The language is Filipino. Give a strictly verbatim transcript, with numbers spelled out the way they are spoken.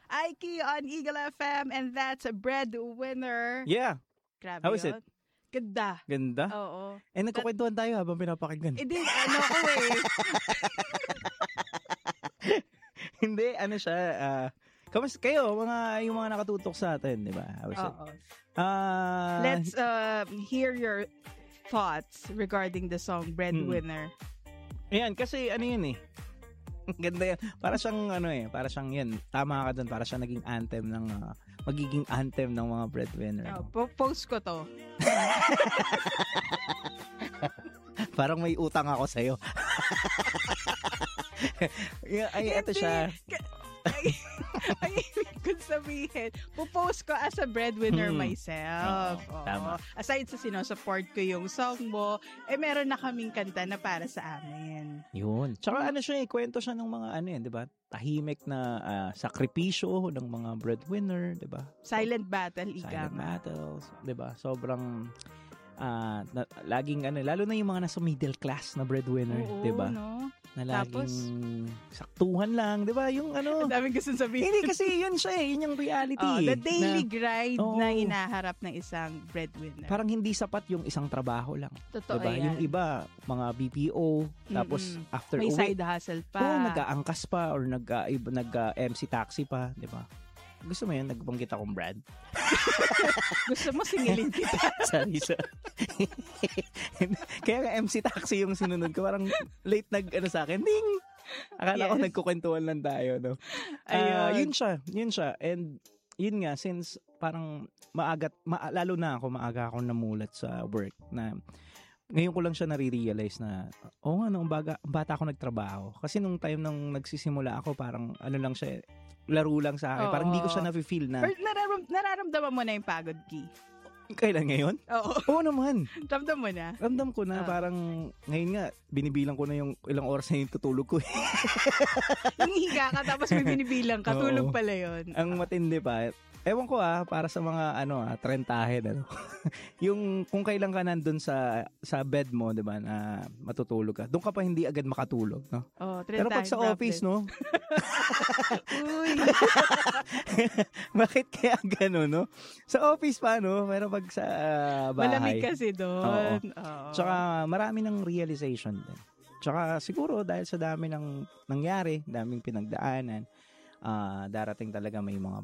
Aiki on Eagle F M, and that's a breadwinner. Yeah. Grabe How is yun. it? Ganda. Ganda? Oo. Eh, nagkukwentuhan tayo habang pinapakinggan. Eh, di, ano ko eh. Hindi, ano siya, uh, kamas kayo, mga, yung mga nakatutok sa atin, di ba? How is it? Oo. Uh, Let's uh, hear your thoughts regarding the song Breadwinner. Ayan, kasi ano yun eh. Ganda yan. Para siyang ano eh, para siyang yan. Tama ka dun, para siyang naging anthem ng, uh, magiging anthem ng mga breadwinner. Oh, po- post ko to. Parang may utang ako sa'yo. Yeah, ay, ito siya. Ay, ay, ibig ko sabihin, pupost ko as a breadwinner Hmm. myself. Oo, Oo. tama. Aside sa sinusupport ko yung song mo, eh meron na kaming kanta na para sa amin. Yun. Tsaka ano siya eh, kwento siya ng mga ano eh, di ba? Tahimik na uh, sakripisyo ng mga breadwinner, di ba? Silent battle, ika Silent nga. battles, di ba? Sobrang uh, na, laging ano, lalo na yung mga nasa middle class na breadwinner, Oo, di ba? no? Na laging Tapos, saktuhan lang, di ba? Yung ano, ang daming gusto sabihin. hindi kasi yun siya eh, yun yung reality. Oh, the eh, daily na, grind Oo. na hinaharap ng isang breadwinner. parang hindi sapat yung isang trabaho lang. Totoo Diba? yan. Yung iba, mga B P O, tapos Mm-mm. after May uwi, side hustle pa. oo, nag-aangkas pa or nag, uh, nag uh, M C taxi pa, di ba? Gusto mo yun? Nagbanggit akong Brad? Gusto mo singilin kita. Sorry, sorry. Kaya nga M C taxi yung sinunod ko. Parang late nag, ano sa akin, ding! Akala ko Yes. nagkukwentuhan lang tayo, no? Ah, Ayun. yun siya, yun siya. And yun nga, since parang maagat, ma, lalo na ako, maaga ako namulat sa work na ngayon ko lang siya nare-realize na, oo nga, nung baga, bata ako nagtrabaho. Kasi nung time nung nagsisimula ako, parang ano lang siya, laro lang sa akin. Oo. Parang hindi ko siya na-feel na, Or nararam, nararamdaman mo na yung pagod, Ki? kailan ngayon? Oo. Oo naman. Ramdam mo na. Ramdam ko na Ah. parang, ngayon nga, binibilang ko na yung ilang oras na yung tutulog ko. Yung higa ka, tapos may binibilang ka. Oo. Tulog pala yun. Ang matindi pa, ewan ko ah, para sa mga ano ah, trentahin, ano. Yung kung kailan ka nandun sa sa bed mo, 'di ba, na matutulog ka. Doon ka pa hindi agad makatulog, no? Oh, Pero pag sa office, no? Uy. Bakit kaya gano'n, no? Sa office pa, no? Pero pag sa ah, bahay. Malamig kasi doon. Oo. Tsaka marami ng realization din. Tsaka siguro dahil sa dami ng nangyari, daming pinagdaanan, ah, darating talaga may mga